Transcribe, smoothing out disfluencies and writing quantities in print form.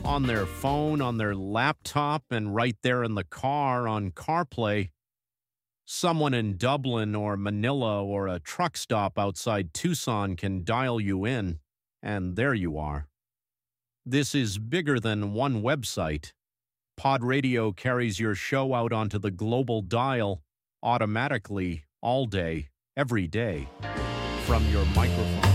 on their phone, on their laptop, and right there in the car on CarPlay. Someone in Dublin or Manila or a truck stop outside Tucson can dial you in, and there you are. This is bigger than one website. Pod Radio carries your show out onto the global dial automatically all day, every day, from your microphone.